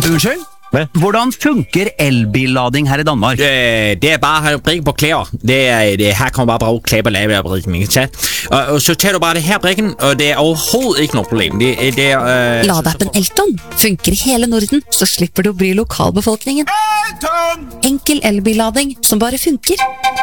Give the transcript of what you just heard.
Unnskyld? Hvad? Hvordan funker elbillading her i Danmark? Det bare at brikke på klæder. Her kommer bare bruge klæder på lave af brikken, ikke sant? Og så tager du bare det her brikken, og det overhovedet ikke noe problem. Ladeappen Elton funker i hele Norden, så slipper du å bry lokalbefolkningen. Enkel elbillading som bare funker.